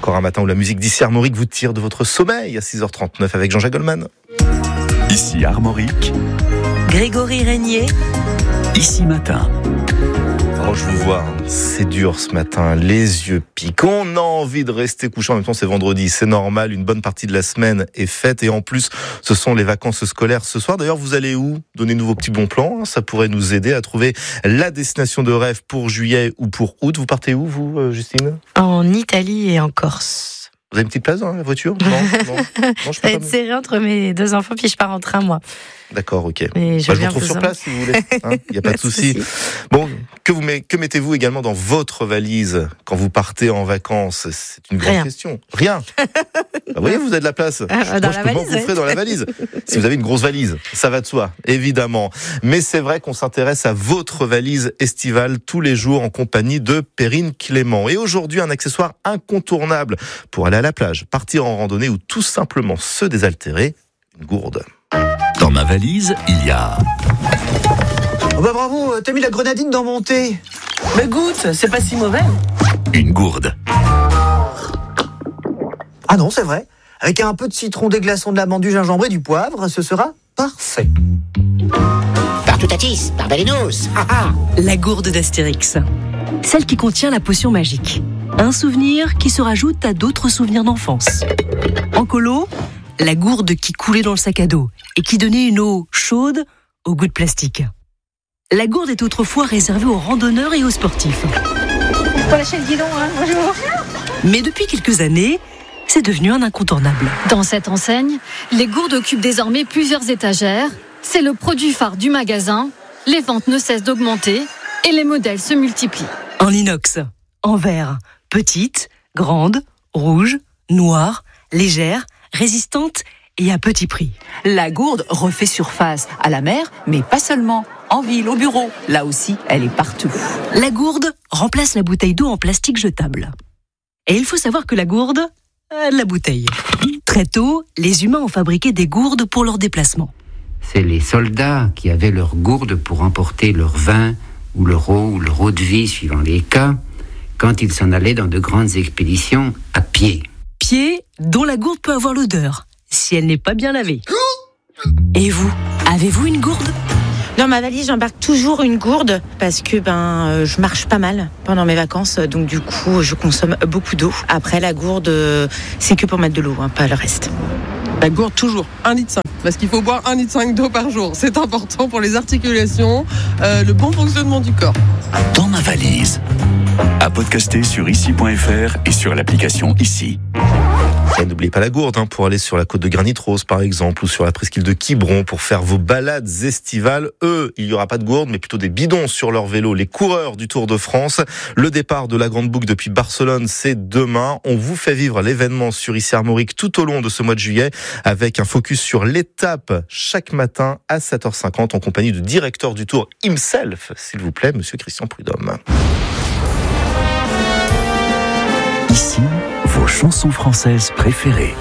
Encore un matin où la musique d'ici Armorique vous tire de votre sommeil à 6h39 avec Jean-Jacques Goldman. Ici Armorique, Grégory Régnier. Ici Matin. Oh, je vous vois, c'est dur ce matin, les yeux piquent, on a envie de rester couché, en même temps c'est vendredi, c'est normal, une bonne partie de la semaine est faite et en plus ce sont les vacances scolaires ce soir. D'ailleurs vous allez où? Donnez-nous vos petits bons plans, ça pourrait nous aider à trouver la destination de rêve pour juillet ou pour août. Vous partez où vous, Justine? En Italie et en Corse. Vous avez une petite place dans la voiture? Non, je Ça va être serré entre mes deux enfants, puis je pars en train, moi. D'accord, ok. Mais Je vous retrouve sur place si vous voulez. Il n'y a pas de souci. Bon, que mettez-vous également dans votre valise quand vous partez en vacances? C'est une grande question. Rien. Vous voyez, vous avez de la place. Je peux m'engouffrer dans la valise. Si vous avez une grosse valise, ça va de soi, évidemment. Mais c'est vrai qu'on s'intéresse à votre valise estivale tous les jours en compagnie de Perrine Clément. Et aujourd'hui, un accessoire incontournable pour aller à la plage, partir en randonnée ou tout simplement se désaltérer, une gourde. Dans ma valise, il y a... Oh bah bravo, t'as mis la grenadine dans mon thé. Mais goûte, c'est pas si mauvais. Une gourde. Ah non, c'est vrai. Avec un peu de citron, des glaçons, de l'amande, du gingembre et du poivre, ce sera parfait. Par Toutatis, par Balenos. La gourde d'Astérix. Celle qui contient la potion magique. Un souvenir qui se rajoute à d'autres souvenirs d'enfance. En colo, la gourde qui coulait dans le sac à dos et qui donnait une eau chaude au goût de plastique. La gourde est autrefois réservée aux randonneurs et aux sportifs. Pour lâcher le guidon, bonjour. Mais depuis quelques années, c'est devenu un incontournable. Dans cette enseigne, les gourdes occupent désormais plusieurs étagères. C'est le produit phare du magasin. Les ventes ne cessent d'augmenter et les modèles se multiplient. En inox, en verre, petite, grande, rouge, noire, légère, résistante et à petit prix. La gourde refait surface à la mer, mais pas seulement. En ville, au bureau, là aussi, elle est partout. La gourde remplace la bouteille d'eau en plastique jetable. Et il faut savoir que la gourde a de la bouteille. Très tôt, les humains ont fabriqué des gourdes pour leurs déplacements. C'est les soldats qui avaient leurs gourdes pour emporter leur vin ou leur eau de vie, suivant les cas, quand ils s'en allaient dans de grandes expéditions à pied. Pied dont la gourde peut avoir l'odeur, si elle n'est pas bien lavée. Et vous, avez-vous une gourde ? Dans ma valise, j'embarque toujours une gourde parce que je marche pas mal pendant mes vacances, donc du coup, je consomme beaucoup d'eau. Après, la gourde, c'est que pour mettre de l'eau, pas le reste. La gourde, toujours 1,5 litre, parce qu'il faut boire 1,5 litre d'eau par jour. C'est important pour les articulations, le bon fonctionnement du corps. Dans ma valise. À podcaster sur ici.fr et sur l'application Ici. Et n'oubliez pas la gourde pour aller sur la côte de Granit-Rose par exemple ou sur la presqu'île de Quiberon pour faire vos balades estivales. Eux, il n'y aura pas de gourde mais plutôt des bidons sur leur vélo. Les coureurs du Tour de France. Le départ de la Grande Boucle depuis Barcelone, c'est demain. On vous fait vivre l'événement sur Ici Armorique tout au long de ce mois de juillet avec un focus sur l'étape chaque matin à 7h50 en compagnie du directeur du Tour himself, s'il vous plaît, monsieur Christian Prudhomme. Ici, vos chansons françaises préférées.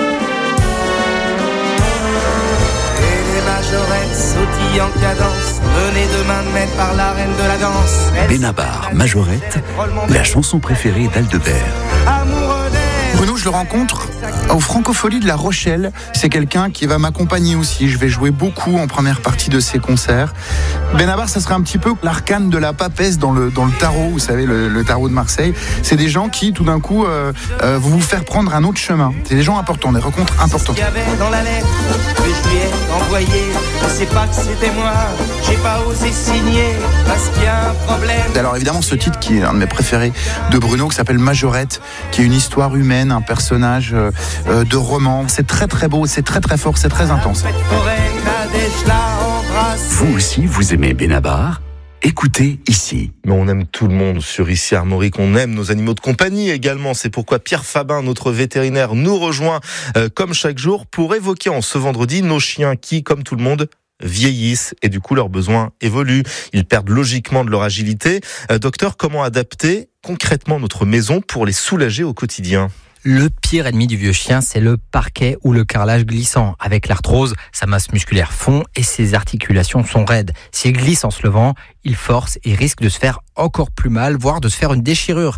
Et les majorettes sautillent en cadence, menées de main de maître par la reine de la danse. Benabar, Majorette, la chanson préférée d'Aldebert. Bruno, je le rencontre au Francofolie de La Rochelle. C'est quelqu'un qui va m'accompagner aussi. Je vais jouer beaucoup en première partie de ses concerts. Benabar, ça serait un petit peu l'arcane de la papesse dans le tarot, vous savez, le tarot de Marseille. C'est des gens qui, tout d'un coup, vont vous faire prendre un autre chemin. C'est des gens importants, des rencontres importantes. Ce qu'il y avait dans la lettre que je lui ai envoyée, je sais pas que c'était moi, j'ai pas osé signer parce qu'il y a un problème. Alors évidemment, ce titre qui est un de mes préférés de Bruno, qui s'appelle Majorette, qui est une histoire humaine, un personnage de roman. C'est très très beau, c'est très très fort, c'est très intense. Vous aussi, vous aimez Benabar ? Écoutez Ici. Mais on aime tout le monde sur Ici Armorique, on aime nos animaux de compagnie également. C'est pourquoi Pierre Fabin, notre vétérinaire, nous rejoint comme chaque jour pour évoquer en ce vendredi nos chiens qui, comme tout le monde, vieillissent et du coup leurs besoins évoluent. Ils perdent logiquement de leur agilité. Docteur, comment adapter concrètement notre maison pour les soulager au quotidien ? Le pire ennemi du vieux chien, c'est le parquet ou le carrelage glissant. Avec l'arthrose, sa masse musculaire fond et ses articulations sont raides. S'il glisse en se levant, il force et risque de se faire encore plus mal, voire de se faire une déchirure.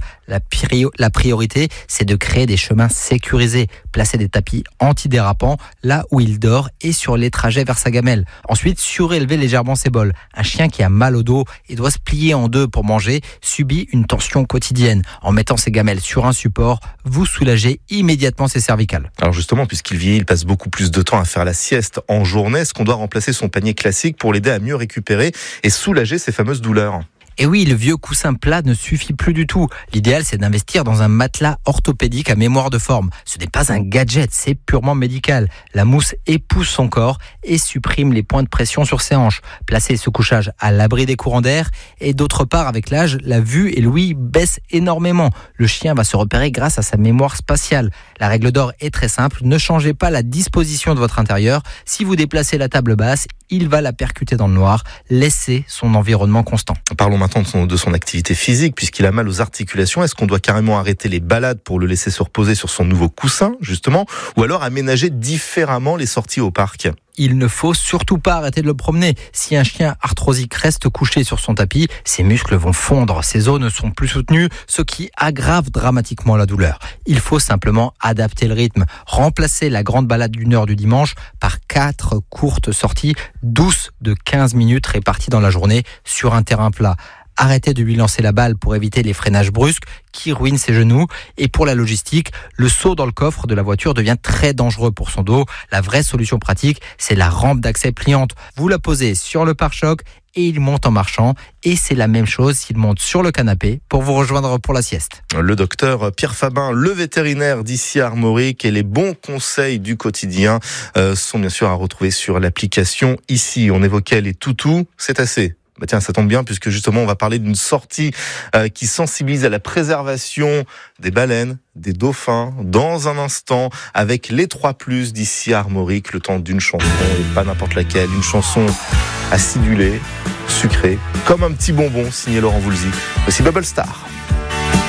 La priorité, c'est de créer des chemins sécurisés, placer des tapis antidérapants là où il dort et sur les trajets vers sa gamelle. Ensuite, surélever légèrement ses bols. Un chien qui a mal au dos et doit se plier en deux pour manger subit une tension quotidienne. En mettant ses gamelles sur un support, vous soulagez immédiatement ses cervicales. Alors justement, puisqu'il vieillit, il passe beaucoup plus de temps à faire la sieste en journée. Est-ce qu'on doit remplacer son panier classique pour l'aider à mieux récupérer et soulager ses fameuses douleurs ? Et oui, le vieux coussin plat ne suffit plus du tout. L'idéal, c'est d'investir dans un matelas orthopédique à mémoire de forme. Ce n'est pas un gadget, c'est purement médical. La mousse épouse son corps et supprime les points de pression sur ses hanches. Placer ce couchage à l'abri des courants d'air. Et d'autre part, avec l'âge, la vue et l'ouïe baissent énormément. Le chien va se repérer grâce à sa mémoire spatiale. La règle d'or est très simple, ne changez pas la disposition de votre intérieur. Si vous déplacez la table basse, il va la percuter dans le noir. Laissez son environnement constant. Parlons maintenant de son activité physique, puisqu'il a mal aux articulations. Est-ce qu'on doit carrément arrêter les balades pour le laisser se reposer sur son nouveau coussin, justement, ou alors aménager différemment les sorties au parc ? Il ne faut surtout pas arrêter de le promener. Si un chien arthrosique reste couché sur son tapis, ses muscles vont fondre, ses os ne sont plus soutenus, ce qui aggrave dramatiquement la douleur. Il faut simplement adapter le rythme, remplacer la grande balade d'1 heure du dimanche par 4 courtes sorties douces de 15 minutes réparties dans la journée sur un terrain plat. Arrêtez de lui lancer la balle pour éviter les freinages brusques qui ruinent ses genoux. Et pour la logistique, le saut dans le coffre de la voiture devient très dangereux pour son dos. La vraie solution pratique, c'est la rampe d'accès pliante. Vous la posez sur le pare-choc et il monte en marchant. Et c'est la même chose s'il monte sur le canapé pour vous rejoindre pour la sieste. Le docteur Pierre Fabin, le vétérinaire d'ici à Armorique, et les bons conseils du quotidien sont bien sûr à retrouver sur l'application Ici. On évoquait les toutous, c'est assez. Bah tiens, ça tombe bien puisque justement on va parler d'une sortie qui sensibilise à la préservation des baleines, des dauphins, dans un instant avec les 3+ d'ici à Armorique, le temps d'une chanson, et pas n'importe laquelle, une chanson acidulée, sucrée, comme un petit bonbon, signé Laurent Voulzy. Voici Bubble Star.